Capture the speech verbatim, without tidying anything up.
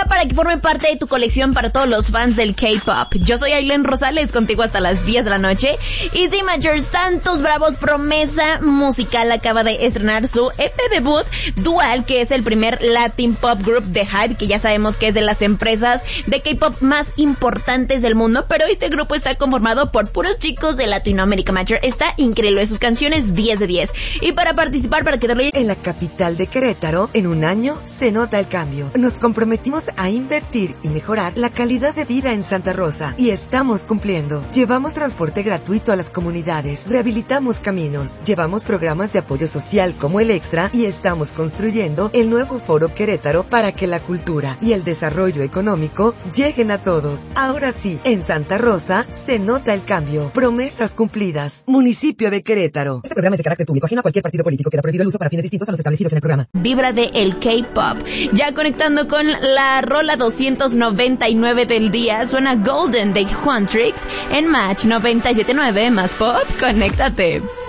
lista para que forme parte de tu colección para todos los fans del K-pop. Yo soy Aileen Rosales, contigo hasta las diez de la noche. Y The Major Santos Bravos, promesa musical, acaba de estrenar su E P debut, Dual, que es el primer Latin Pop Group de Hybe, que ya sabemos que es de las empresas de K-pop más importantes del mundo, pero este grupo está conformado por puros chicos de Latinoamérica. Major está increíble, sus canciones diez de diez. Y para participar, para que te lo... En la capital de Querétaro, en un año se nota el cambio. Nos comprometimos a invertir y mejorar la calidad de vida en Santa Rosa y estamos cumpliendo. Llevamos transporte gratuito a las comunidades, rehabilitamos caminos, llevamos programas de apoyo social como el Extra y estamos construyendo el nuevo Foro Querétaro para que la cultura y el desarrollo económico lleguen a todos. Ahora sí, en Santa Rosa se nota el cambio. Promesas cumplidas. Municipio de Querétaro. Este programa es de carácter público, ajeno a cualquier partido político. Queda prohibido el uso para fines distintos a los establecidos en el programa. Vibra de el K-pop. Ya conectando con la rola doscientos noventa y nueve del día, suena Golden de Juan Trix en Match noventa y siete punto nueve más pop. Conéctate.